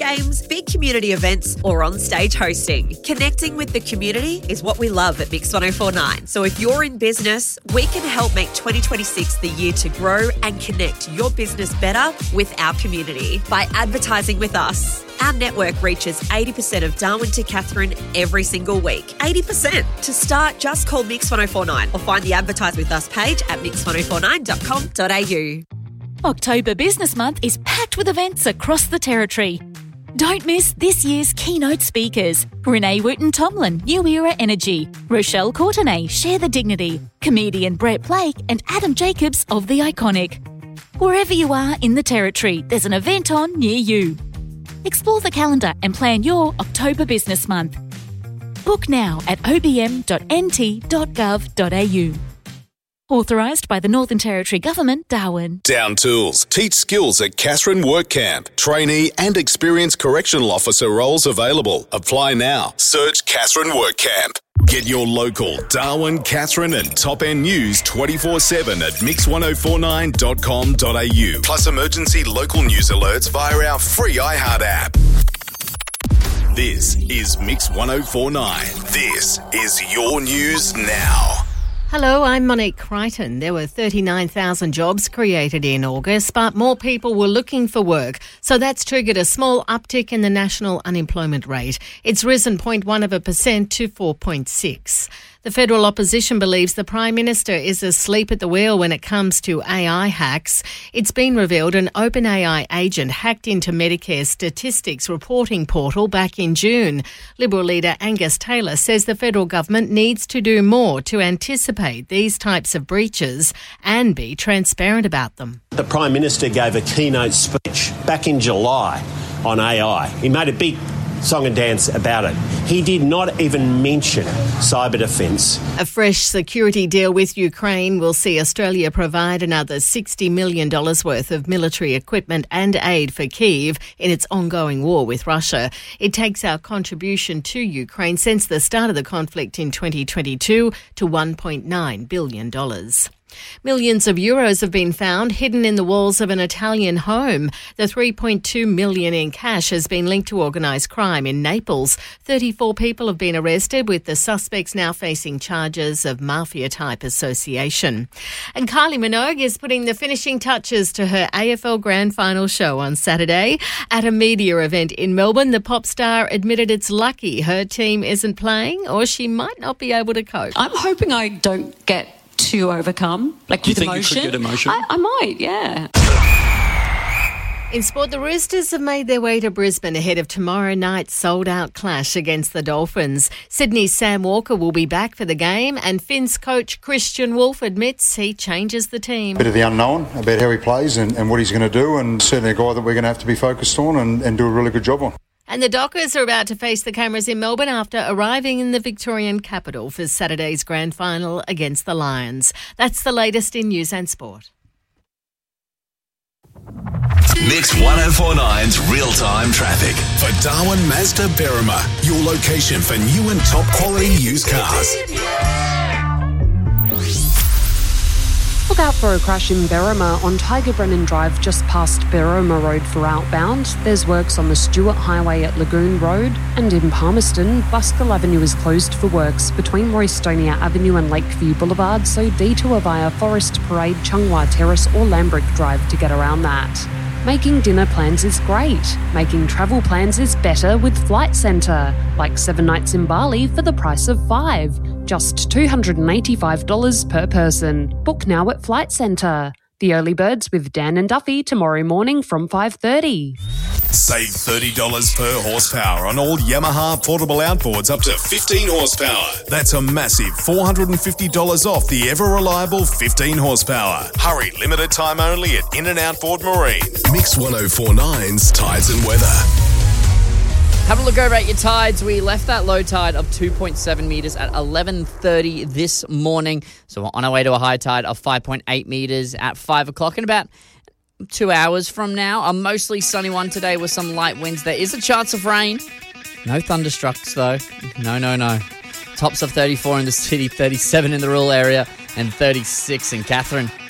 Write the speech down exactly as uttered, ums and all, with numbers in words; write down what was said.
games, big community events, or on-stage hosting. Connecting with the community is what we love at Mix one oh four point nine. So if you're in business, we can help make twenty twenty-six the year to grow and connect your business better with our community by advertising with us. Our network reaches eighty percent of Darwin to Katherine every single week. eighty percent. To start, just call Mix one oh four point nine or find the Advertise With Us page at mix one oh four nine dot com dot a u. October Business Month is packed with events across the Territory. Don't miss this year's keynote speakers. Renee Wooten-Tomlin, New Era Energy. Rochelle Courtenay, Share the Dignity. Comedian Brett Blake and Adam Jacobs of The Iconic. Wherever you are in the Territory, there's an event on near you. Explore the calendar and plan your October Business Month. Book now at o b m dot n t dot gov dot a u. Authorised by the Northern Territory Government, Darwin. Down Tools. Teach skills at Katherine Work Camp. Trainee and experienced correctional officer roles available. Apply now. Search Katherine Work Camp. Get your local Darwin, Katherine and top end news twenty-four seven at mix one oh four nine dot com dot a u. Plus emergency local news alerts via our free iHeart app. This is Mix one oh four point nine. This is your news now. Hello, I'm Monique Crichton. There were thirty-nine thousand jobs created in August, but more people were looking for work. So that's triggered a small uptick in the national unemployment rate. It's risen zero point one of a percent to four point six. The federal opposition believes the Prime Minister is asleep at the wheel when it comes to A I hacks. It's been revealed an OpenAI agent hacked into Medicare's statistics reporting portal back in June. Liberal leader Angus Taylor says the federal government needs to do more to anticipate these types of breaches and be transparent about them. The Prime Minister gave a keynote speech back in July on A I. He made a big song and dance about it. He did not even mention cyber defence. A fresh security deal with Ukraine will see Australia provide another sixty million dollars worth of military equipment and aid for Kyiv in its ongoing war with Russia. It takes our contribution to Ukraine since the start of the conflict in twenty twenty-two to one point nine billion dollars. Millions of euros have been found hidden in the walls of an Italian home. The three point two million dollars in cash has been linked to organised crime in Naples. thirty-four people have been arrested, with the suspects now facing charges of mafia-type association. And Kylie Minogue is putting the finishing touches to her A F L Grand Final show on Saturday. At a media event in Melbourne, the pop star admitted it's lucky her team isn't playing, or she might not be able to cope. I'm hoping I don't get to overcome, like Do you with think emotion. you could get emotion? I, I might, yeah. In sport, the Roosters have made their way to Brisbane ahead of tomorrow night's sold-out clash against the Dolphins. Sydney's Sam Walker will be back for the game, and Finns coach Christian Wolf admits he changes the team. A bit of the unknown about how he plays and, and what he's going to do, and certainly a guy that we're going to have to be focused on and, and do a really good job on. And the Dockers are about to face the cameras in Melbourne after arriving in the Victorian capital for Saturday's grand final against the Lions. That's the latest in news and sport. Mix one oh four point nine's real-time traffic for Darwin Mazda Berrima, your location for new and top-quality used cars. Look out for a crash in Berrima on Tiger Brennan Drive just past Berrima Road for outbound. There's works on the Stewart Highway at Lagoon Road. And in Palmerston, Buskill Avenue is closed for works between Roystonia Avenue and Lakeview Boulevard, so detour via Forest Parade, Chunghwa Terrace or Lambrick Drive to get around that. Making dinner plans is great. Making travel plans is better with Flight Centre. Like seven nights in Bali for the price of five. Just two hundred eighty-five dollars per person. Book now at Flight Centre. The early birds with Dan and Duffy tomorrow morning from five thirty. Save thirty dollars per horsepower on all Yamaha portable outboards up to fifteen horsepower. That's a massive four hundred fifty dollars off the ever-reliable fifteen horsepower. Hurry, limited time only at In and Outboard Marine. Mix one oh four point nine's Tides and Weather. Have a look over at your tides. We left that low tide of two point seven metres at eleven thirty this morning. So we're on our way to a high tide of five point eight metres at five o'clock in about two hours from now. A mostly sunny one today with some light winds. There is a chance of rain. No thunderstrucks though. No, no, no. Tops of thirty-four in the city, thirty-seven in the rural area, and thirty-six in Katherine.